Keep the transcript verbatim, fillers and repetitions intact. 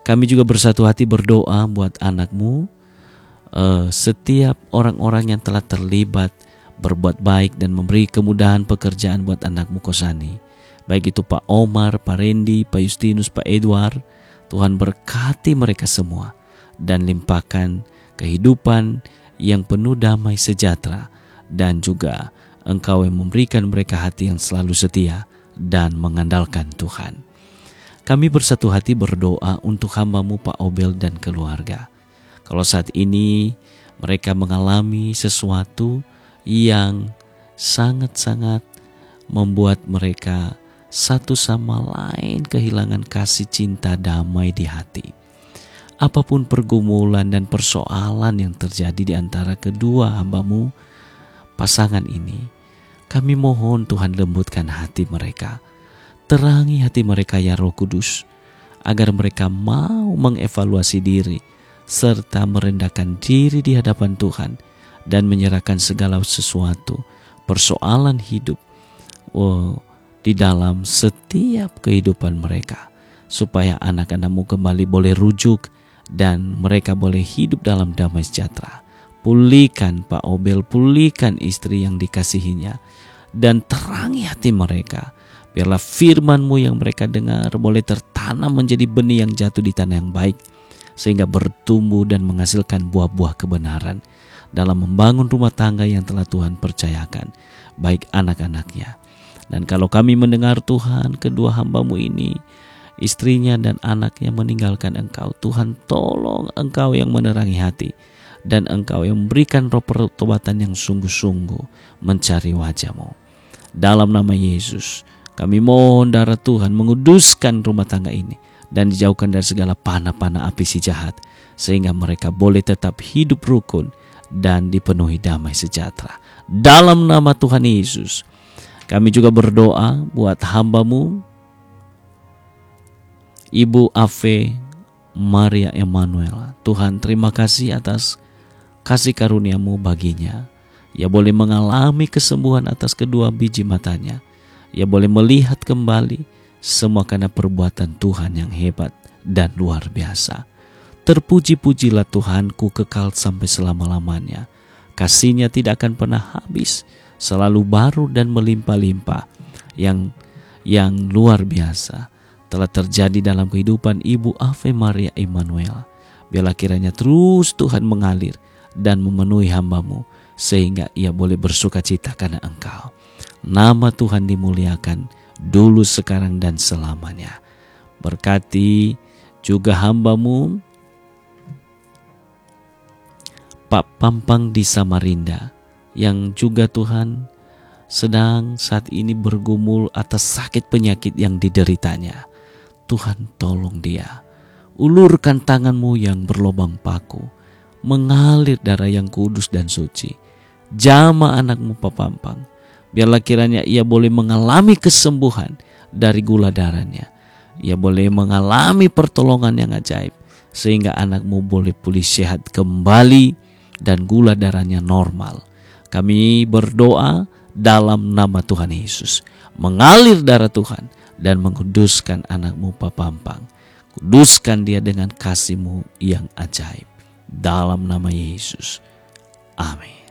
Kami juga bersatu hati berdoa buat anakmu, eh, setiap orang-orang yang telah terlibat berbuat baik dan memberi kemudahan pekerjaan buat anakmu Kosani. Baik itu Pak Omar, Pak Randy, Pak Justinus, Pak Edward. Tuhan berkati mereka semua dan limpahkan kehidupan yang penuh damai sejahtera, dan juga Engkau yang memberikan mereka hati yang selalu setia dan mengandalkan Tuhan. Kami bersatu hati berdoa untuk hamba-Mu Pak Obel dan keluarga. Kalau saat ini mereka mengalami sesuatu yang sangat-sangat membuat mereka satu sama lain kehilangan kasih cinta damai di hati. Apapun pergumulan dan persoalan yang terjadi di antara kedua hamba-Mu pasangan ini, kami mohon Tuhan lembutkan hati mereka. Terangi hati mereka ya Roh Kudus, agar mereka mau mengevaluasi diri serta merendahkan diri di hadapan Tuhan dan menyerahkan segala sesuatu persoalan hidup oh, di dalam setiap kehidupan mereka, supaya anak-anak-Mu kembali boleh rujuk dan mereka boleh hidup dalam damai sejahtera. Pulihkan Pak Obel, pulihkan istri yang dikasihinya, dan terangi hati mereka. Biarlah firman-Mu yang mereka dengar boleh tertanam menjadi benih yang jatuh di tanah yang baik, sehingga bertumbuh dan menghasilkan buah-buah kebenaran dalam membangun rumah tangga yang telah Tuhan percayakan, baik anak-anaknya. Dan kalau kami mendengar Tuhan, kedua hamba-Mu ini, istrinya dan anaknya meninggalkan Engkau, Tuhan tolong Engkau yang menerangi hati, dan Engkau yang memberikan roh pertobatan yang sungguh-sungguh mencari wajah-Mu. Dalam nama Yesus, kami mohon darah Tuhan menguduskan rumah tangga ini dan dijauhkan dari segala panah-panah api si jahat, sehingga mereka boleh tetap hidup rukun dan dipenuhi damai sejahtera. Dalam nama Tuhan Yesus, kami juga berdoa buat hamba-Mu Ibu Ave Maria Emanuel. Tuhan, terima kasih atas kasih karunia-Mu baginya. Ia boleh mengalami kesembuhan atas kedua biji matanya. Ia boleh melihat kembali, semua karena perbuatan Tuhan yang hebat dan luar biasa. Terpuji-pujilah Tuhanku kekal sampai selama-lamanya. Kasih-Nya tidak akan pernah habis, selalu baru dan melimpah-limpah. Yang yang luar biasa telah terjadi dalam kehidupan Ibu Ave Maria Emanuel. Biarlah kiranya terus Tuhan mengalir dan memenuhi hamba-Mu, sehingga ia boleh bersuka cita karena Engkau. Nama Tuhan dimuliakan dulu, sekarang, dan selamanya. Berkati juga hamba-Mu Pak Pampang di Samarinda, yang juga Tuhan sedang saat ini bergumul atas sakit penyakit yang dideritanya. Tuhan, tolong dia. Ulurkan tangan-Mu yang berlobang paku, mengalir darah yang kudus dan suci. Jamah anak-Mu Pak Pampang. Biarlah kiranya ia boleh mengalami kesembuhan dari gula darahnya. Ia boleh mengalami pertolongan yang ajaib, sehingga anak-Mu boleh pulih sehat kembali dan gula darahnya normal. Kami berdoa dalam nama Tuhan Yesus. Mengalir darah Tuhan dan menguduskan anak-Mu Pak Pampang. Kuduskan dia dengan kasih-Mu yang ajaib. Dalam nama Yesus. Amin.